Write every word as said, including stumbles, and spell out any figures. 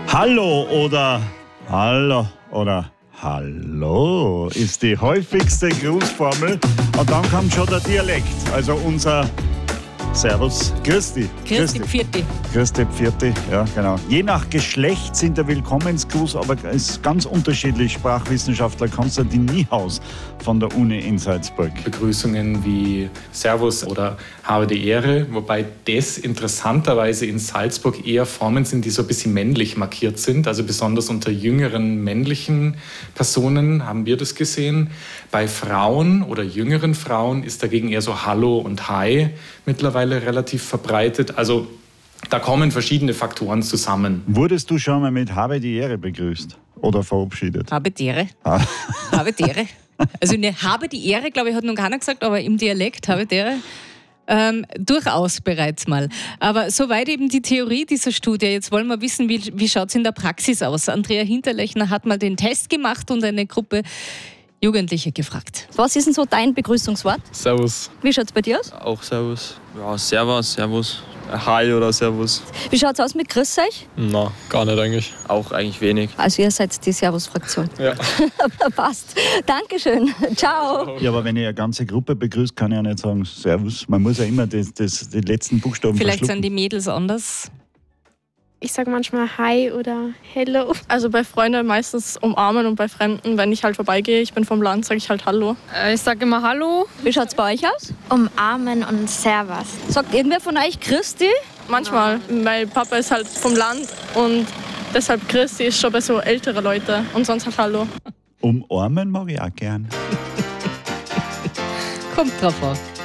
Hallo oder Hallo oder Hallo ist die häufigste Grußformel. Und dann kommt schon der Dialekt, also unser Servus, Christi. Christi Pfirti. Christi Pfirti, ja genau. Je nach Geschlecht sind der Willkommensgruß aber ist ganz unterschiedlich. Sprachwissenschaftler Konstantin Niehaus von der Uni in Salzburg. Begrüßungen wie Servus oder Habe die Ehre, wobei das interessanterweise in Salzburg eher Formen sind, die so ein bisschen männlich markiert sind. Also besonders unter jüngeren männlichen Personen haben wir das gesehen. Bei Frauen oder jüngeren Frauen ist dagegen eher so Hallo und Hi mittlerweile relativ verbreitet. Also da kommen verschiedene Faktoren zusammen. Wurdest du schon mal mit Habe die Ehre begrüßt oder verabschiedet? Habe die Ehre. Ah. Habe die Ehre. Also ne, habe die Ehre, glaube ich, hat noch keiner gesagt, aber im Dialekt habe die Ehre. Ähm, durchaus bereits mal. Aber soweit eben die Theorie dieser Studie. Jetzt wollen wir wissen, wie, wie schaut es in der Praxis aus? Andrea Hinterlechner hat mal den Test gemacht und eine Gruppe Jugendliche gefragt. Was ist denn so dein Begrüßungswort? Servus. Wie schaut es bei dir aus? Auch Servus. Ja, Servus, Servus. Hi oder Servus. Wie schaut es aus mit Grüß euch? Na, gar nicht eigentlich. Auch eigentlich wenig. Also ihr seid die Servus-Fraktion. Ja. Passt. Dankeschön. Ciao. Ja, aber wenn ich eine ganze Gruppe begrüße, kann ich ja nicht sagen Servus. Man muss ja immer das, das, die letzten Buchstaben Vielleicht verschlucken. sind die Mädels anders. Ich sage manchmal Hi oder Hello. Also bei Freunden meistens umarmen und bei Fremden, wenn ich halt vorbeigehe, ich bin vom Land, sage ich halt Hallo. Äh, ich sage immer Hallo. Wie schaut es bei euch aus? Umarmen und Servus. Sagt irgendwer von euch Christi? Manchmal. Mein Papa ist halt vom Land und deshalb Christi ist schon bei so älteren Leuten und sonst halt Hallo. Umarmen mag ich auch gern. Kommt drauf an.